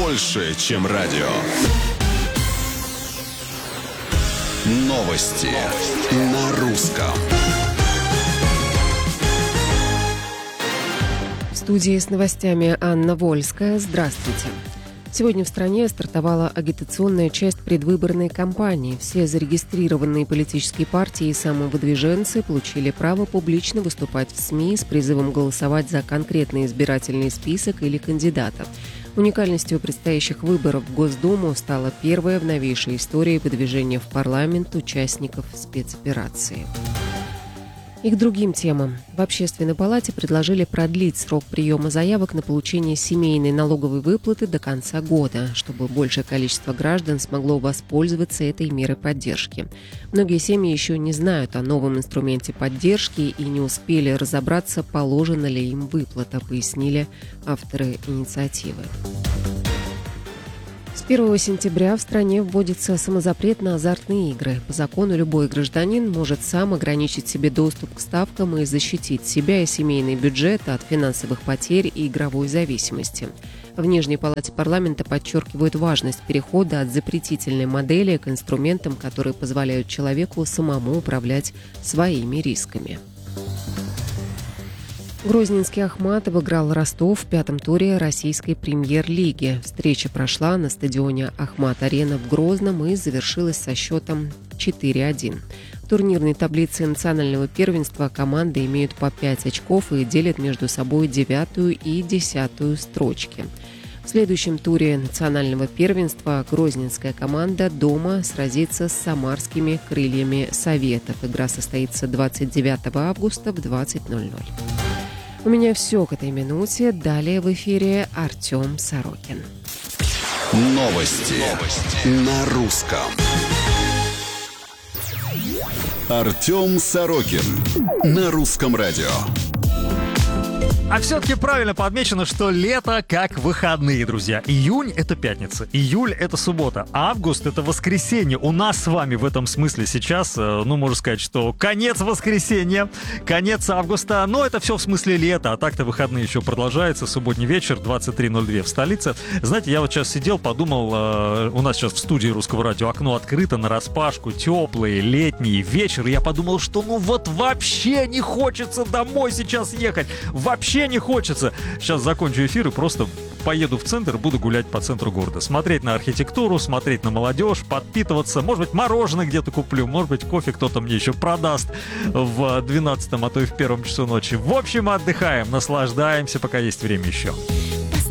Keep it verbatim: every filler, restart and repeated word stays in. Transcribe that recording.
больше, чем радио. Новости на русском. В студии с новостями Анна Вольская. Здравствуйте. Сегодня в стране стартовала агитационная часть предвыборной кампании. Все зарегистрированные политические партии и самовыдвиженцы получили право публично выступать в СМИ с призывом голосовать за конкретный избирательный список или кандидата. Уникальностью предстоящих выборов в Госдуму стала первая в новейшей истории выдвижение в парламент участников спецоперации. И к другим темам. В Общественной палате предложили продлить срок приема заявок на получение семейной налоговой выплаты до конца года, чтобы большее количество граждан смогло воспользоваться этой мерой поддержки. Многие семьи еще не знают о новом инструменте поддержки и не успели разобраться, положена ли им выплата, пояснили авторы инициативы. С первого сентября в стране вводится самозапрет на азартные игры. По закону любой гражданин может сам ограничить себе доступ к ставкам и защитить себя и семейный бюджет от финансовых потерь и игровой зависимости. В Нижней палате парламента подчеркивают важность перехода от запретительной модели к инструментам, которые позволяют человеку самому управлять своими рисками. Грозненский «Ахмат» обыграл Ростов в пятом туре российской премьер-лиги. Встреча прошла на стадионе «Ахмат-Арена» в Грозном и завершилась со счетом четыре один. В турнирной таблице национального первенства команды имеют по пять очков и делят между собой девятую и десятую строчки. В следующем туре национального первенства грозненская команда дома сразится с самарскими крыльями Советов. Игра состоится двадцать девятого августа в двадцать ноль ноль. У меня все к этой минуте. Далее в эфире Артем Сорокин. Новости, Новости. На русском. Артем Сорокин. На русском радио. А все-таки правильно подмечено, что лето как выходные, друзья. Июнь — это пятница, июль — это суббота, август — это воскресенье. У нас с вами в этом смысле сейчас, ну, можно сказать, что конец воскресенья, конец августа. Но это все в смысле лета, а так-то выходные еще продолжаются. Субботний вечер, двадцать три ноль два в столице. Знаете, я вот сейчас сидел, подумал, э, у нас сейчас в студии Русского радио окно открыто нараспашку, теплый летний вечер. И я подумал, что ну вот вообще не хочется домой сейчас ехать. Вообще не хочется. Сейчас закончу эфир и просто поеду в центр, буду гулять по центру города. Смотреть на архитектуру, смотреть на молодежь, подпитываться. Может быть, мороженое где-то куплю. Может быть, кофе кто-то мне еще продаст в двенадцатом, а то и в первом часу ночи. В общем, отдыхаем, наслаждаемся, пока есть время еще.